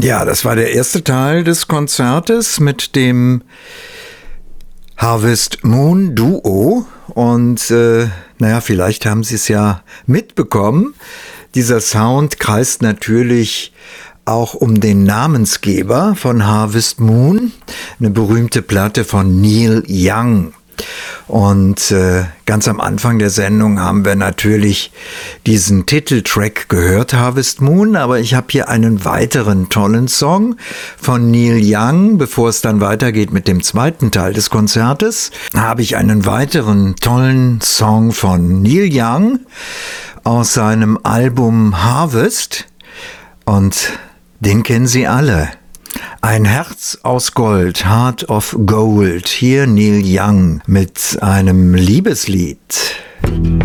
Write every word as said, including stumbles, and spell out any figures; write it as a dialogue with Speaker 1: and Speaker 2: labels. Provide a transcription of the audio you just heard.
Speaker 1: Ja, das war der erste Teil des Konzertes mit dem Harvest Moon Duo. Und äh, naja, vielleicht haben Sie es ja mitbekommen. Dieser Sound kreist natürlich auch um den Namensgeber von Harvest Moon, eine berühmte Platte von Neil Young. Und äh, ganz am Anfang der Sendung haben wir natürlich diesen Titeltrack gehört, Harvest Moon, aber ich habe hier einen weiteren tollen Song von Neil Young. Bevor es dann weitergeht mit dem zweiten Teil des Konzertes, habe ich einen weiteren tollen Song von Neil Young aus seinem Album Harvest, und den kennen Sie alle. Ein Herz aus Gold, Heart of Gold. Hier Neil Young mit einem Liebeslied.